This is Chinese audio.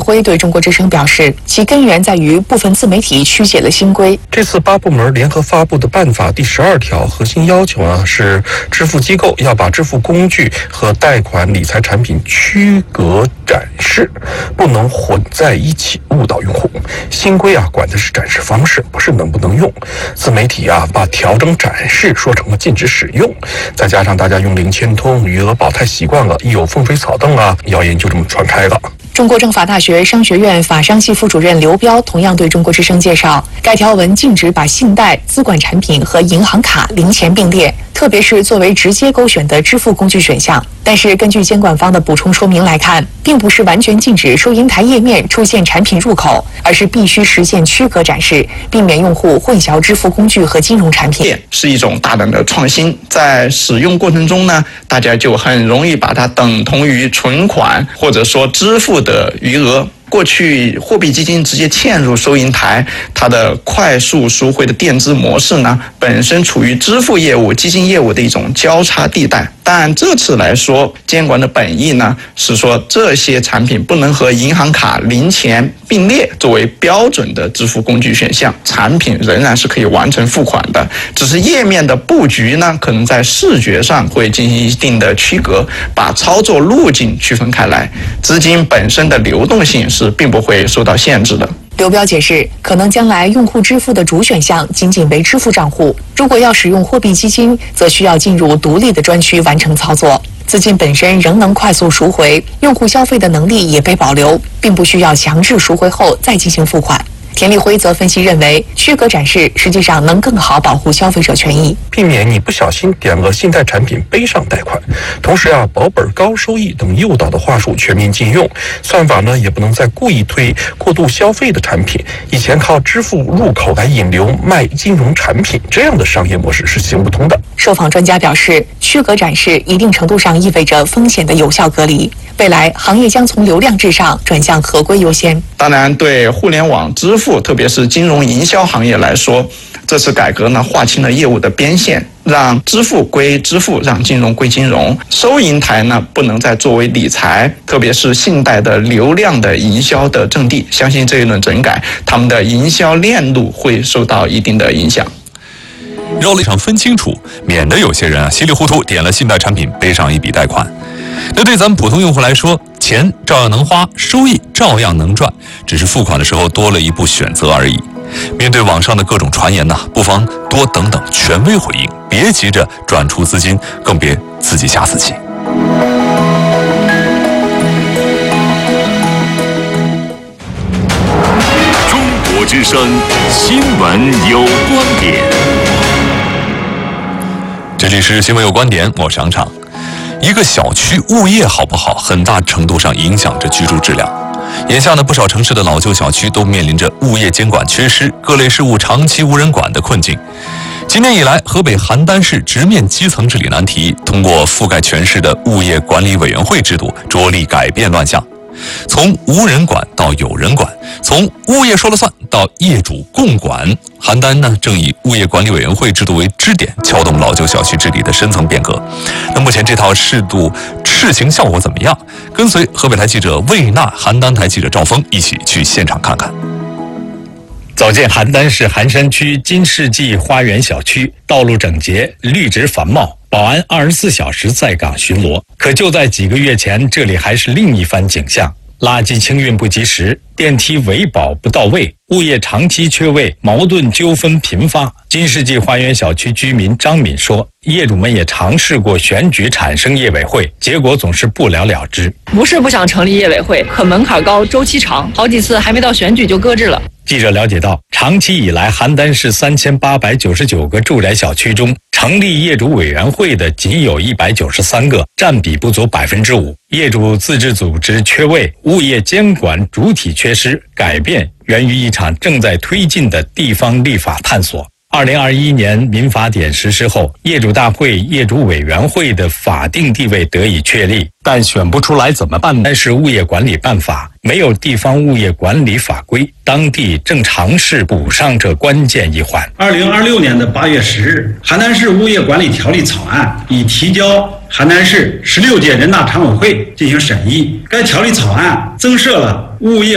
辉对中国之声表示，其根源在于部分自媒体曲解了新规。 这次8部门联合发布的办法第12条核心要求是支付机构要把支付工具和贷款理财产品区隔展示，不能混在一起误导用户。新规管的是展示方式，不是能不能用。自媒体把调整展示说成了禁止使用，再加上大家用零签通、余额宝太习惯了，一有风吹草动谣言就这么传开了。 中国政法大学商学院法商系副主任刘彪同样对中国之声介绍，该条文禁止把信贷、资管产品和银行卡、零钱并列，特别是作为直接勾选的支付工具选项。但是根据监管方的补充说明来看，并不是完全禁止收银台页面出现产品入口，而是必须实现区隔展示，避免用户混淆支付工具和金融产品。 是一种大胆的创新，在使用过程中呢，大家就很容易把它等同于存款或者说支付的余额。过去货币基金直接嵌入收银台，它的快速赎回的垫资模式呢，本身处于支付业务、基金业务的一种交叉地带。但这次来说，监管的本意呢是说，这些产品不能和银行卡、零钱并列作为标准的支付工具选项，产品仍然是可以完成付款的，只是页面的布局呢，可能在视觉上会进行一定的区隔，把操作路径区分开来，资金本身的流动性是并不会受到限制的。 刘彪解释，可能将来用户支付的主选项仅仅为支付账户，如果要使用货币基金，则需要进入独立的专区完成操作。资金本身仍能快速赎回，用户消费的能力也被保留，并不需要强制赎回后再进行付款。田立辉则分析认为，区隔展示实际上能更好保护消费者权益， 避免你不小心点了信贷产品背上贷款。同时保本高收益等诱导的话术全面禁用，算法呢也不能再故意推过度消费的产品。以前靠支付入口来引流卖金融产品，这样的商业模式是行不通的。 受访专家表示，区隔展示一定程度上意味着风险的有效隔离，未来行业将从流量至上转向合规优先。 当然，对互联网支付，特别是金融营销行业来说，这次改革呢划清了业务的边线，让支付归支付，让金融归金融。收银台呢不能再作为理财，特别是信贷的流量的营销的阵地。相信这一轮整改，他们的营销链路会受到一定的影响。 绕了一场分清楚，免得有些人稀里糊涂点了信贷产品背上一笔贷款。那对咱们普通用户来说，钱照样能花，收益照样能赚，只是付款的时候多了一步选择而已。面对网上的各种传言不妨多等等权威回应，别急着转出资金，更别自己吓自己。 中国之声新闻有观点， 这里是新闻有观点，我是杨畅。一个小区物业好不好，很大程度上影响着居住质量。眼下呢，不少城市的老旧小区都面临着物业监管缺失、各类事务长期无人管的困境。今年以来，河北邯郸市直面基层治理难题，通过覆盖全市的物业管理委员会制度，着力改变乱象。从无人管到有人管，从物业说了算到业主共管，邯郸呢正以物业管理委员会制度为支点，撬动老旧小区治理的深层变革。那目前这套制度试行效果怎么样？跟随河北台记者魏娜、邯郸台记者赵峰一起去现场看看。 走进邯郸市邯山区金世纪花园小区，道路整洁，绿植繁茂，保安24小时在岗巡逻。可就在几个月前，这里还是另一番景象：垃圾清运不及时，电梯维保不到位，物业长期缺位，矛盾纠纷频发。金世纪花园小区居民张敏说，业主们也尝试过选举产生业委会，结果总是不了了之。 不是不想成立业委会，可门槛高，周期长，好几次还没到选举就搁置了。 记者了解到，长期以来，邯郸市3899个住宅小区中，成立业主委员会的仅有193个，占比不足5%。业主自治组织缺位，物业监管主体缺失，改变源于一场正在推进的地方立法探索。2021年民法典实施后，业主大会、业主委员会的法定地位得以确立，但选不出来怎么办？但是物业管理办法没有地方物业管理法规，当地正尝试补上这关键一环。 2026年的8月10日，邯郸市物业管理条例草案已提交邯郸市16届人大常委会进行审议。该条例草案增设了物业